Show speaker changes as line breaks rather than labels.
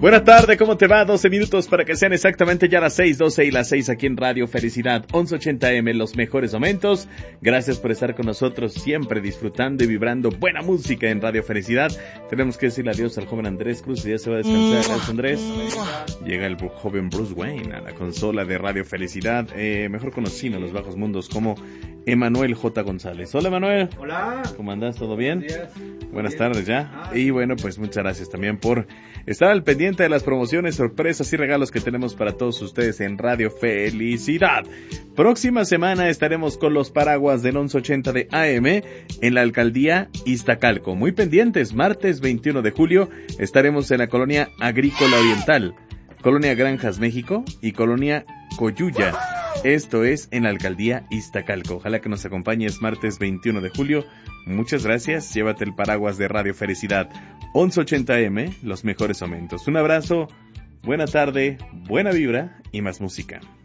Buenas tardes, ¿cómo te va? 12 minutos para que sean exactamente ya las 6:12 y las 6 aquí en Radio Felicidad, 1180M, los mejores momentos. Gracias por estar con nosotros, siempre disfrutando y vibrando buena música en Radio Felicidad. Tenemos que decirle adiós al joven Andrés Cruz, y ya se va a descansar. Gracias, Andrés. Llega el joven Bruce Wayne a la consola de Radio Felicidad, mejor conocido en los bajos mundos como Emanuel J. González. Hola, Emanuel.
Hola.
¿Cómo andas? ¿Todo bien?
Buenos días.
Buenas tardes ya. Y bueno, pues muchas gracias también por estar al pendiente de las promociones, sorpresas y regalos que tenemos para todos ustedes en Radio Felicidad. Próxima semana estaremos con los paraguas del 1180 de AM en la alcaldía Iztacalco. Muy pendientes, martes 21 de julio estaremos en la colonia Agrícola Oriental, Colonia Granjas México y Colonia Coyuya. Esto es en la alcaldía Iztacalco. Ojalá que nos acompañes martes 21 de julio. Muchas gracias. Llévate el paraguas de Radio Felicidad. 1180M, los mejores momentos. Un abrazo, buena tarde, buena vibra y más música.